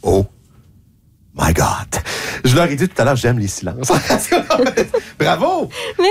Oh my God. Je leur ai dit tout à l'heure, j'aime les silences. Bravo! Merci.